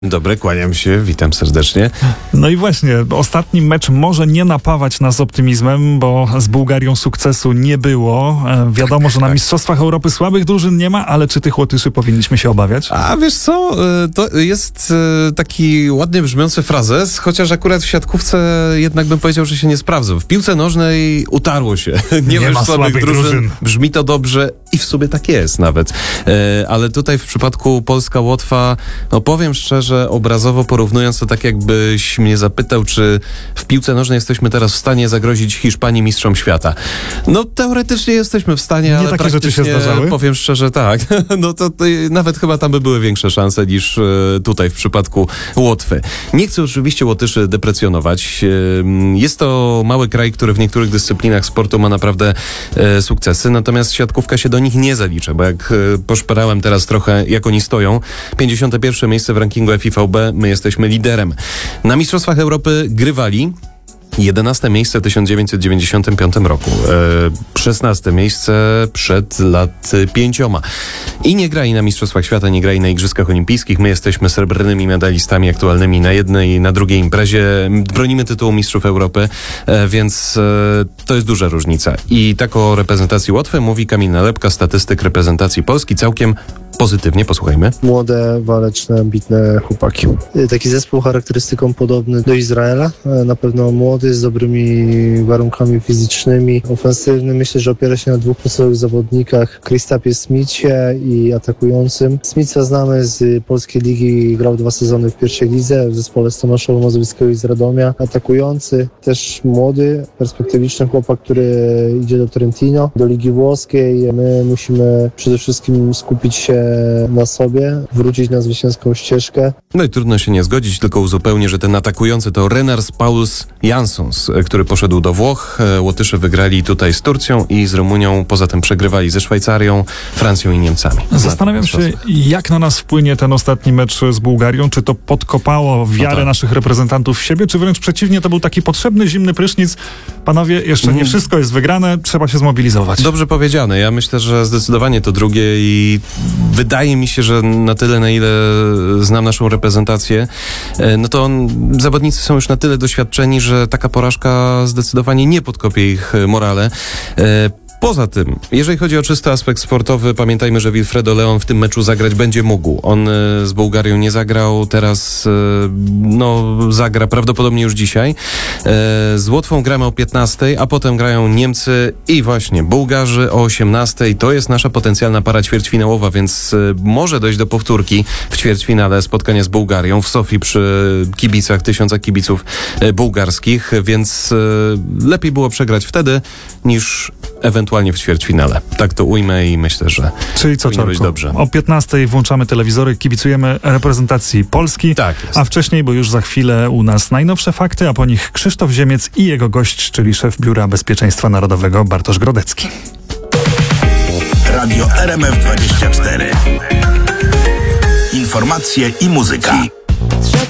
Dobry, kłaniam się, witam serdecznie. No i właśnie, ostatni mecz może nie napawać nas optymizmem, bo z Bułgarią sukcesu nie było. Wiadomo, że na Mistrzostwach Europy słabych drużyn nie ma, ale czy tych Łotyszy powinniśmy się obawiać? A wiesz co, to jest taki ładnie brzmiący frazes, chociaż akurat w siatkówce jednak bym powiedział, że się nie sprawdzą. W piłce nożnej utarło się. Nie ma słabych drużyn. Brzmi to dobrze i w sumie tak jest nawet. Ale tutaj w przypadku Polska-Łotwa, no powiem szczerze, obrazowo porównując, to tak jakbyś mnie zapytał, czy w piłce nożnej jesteśmy teraz w stanie zagrozić Hiszpanii mistrzom świata. No teoretycznie jesteśmy w stanie, ale takie rzeczy się zdarzały? Powiem szczerze, tak. No to nawet chyba tam by były większe szanse niż tutaj w przypadku Łotwy. Nie chcę oczywiście Łotyszy deprecjonować. Jest to mały kraj, który w niektórych dyscyplinach sportu ma naprawdę sukcesy, natomiast siatkówka się do nich nie zalicza, bo jak poszperałem teraz trochę, jak oni stoją, 51. miejsce w rankingu FIVB, my jesteśmy liderem. Na Mistrzostwach Europy grywali 11 miejsce w 1995 roku. 16 miejsce przed lat 5. I nie grali na Mistrzostwach Świata, nie grali na Igrzyskach Olimpijskich. My jesteśmy srebrnymi medalistami aktualnymi na jednej i na drugiej imprezie. Bronimy tytułu Mistrzów Europy, więc to jest duża różnica. I tak o reprezentacji Łotwy mówi Kamil Nalepka, statystyk reprezentacji Polski. Całkiem pozytywnie, posłuchajmy. Młode, waleczne, ambitne chłopaki. Taki zespół charakterystyką podobny do Izraela. Na pewno młody, z dobrymi warunkami fizycznymi, ofensywny. Myślę, że opiera się na dwóch podstawowych zawodnikach. Kristapie Smithie i atakującym. Smitha znamy z polskiej ligi, grał 2 sezony w pierwszej lidze w zespole z Tomaszowa Mazowieckiego i z Radomia. Atakujący, też młody, perspektywiczny chłopak, który idzie do Trentino, do ligi włoskiej. My musimy przede wszystkim skupić się na sobie, wrócić na zwycięską ścieżkę. No i trudno się nie zgodzić, tylko uzupełnię, że ten atakujący to Renars Paulus Janssons, który poszedł do Włoch. Łotysze wygrali tutaj z Turcją i z Rumunią, poza tym przegrywali ze Szwajcarią, Francją i Niemcami. Zastanawiam się, jak na nas wpłynie ten ostatni mecz z Bułgarią. Czy to podkopało wiarę naszych reprezentantów w siebie, czy wręcz przeciwnie, to był taki potrzebny, zimny prysznic. Panowie, jeszcze nie wszystko jest wygrane, trzeba się zmobilizować. Dobrze powiedziane. Ja myślę, że zdecydowanie to drugie i wydaje mi się, że na tyle, na ile znam naszą reprezentację, no to zawodnicy są już na tyle doświadczeni, że taka porażka zdecydowanie nie podkopie ich morale. Poza tym, jeżeli chodzi o czysty aspekt sportowy, pamiętajmy, że Wilfredo Leon w tym meczu zagrać będzie mógł. On z Bułgarią nie zagrał, teraz zagra prawdopodobnie już dzisiaj. Z Łotwą gramy o 15, a potem grają Niemcy i właśnie Bułgarzy o 18. To jest nasza potencjalna para ćwierćfinałowa, więc może dojść do powtórki w ćwierćfinale spotkania z Bułgarią w Sofii przy kibicach, 1000 kibiców bułgarskich, więc lepiej było przegrać wtedy niż ewentualnie w ćwierćfinale. Tak to ujmę i myślę, że czyli co, powinno być dobrze. O 15 włączamy telewizory, kibicujemy reprezentacji Polski, tak jest. A wcześniej, bo już za chwilę u nas najnowsze fakty, a po nich Krzysztof Ziemiec i jego gość, czyli szef Biura Bezpieczeństwa Narodowego Bartosz Grodecki. Radio RMF24. Informacje i muzyka.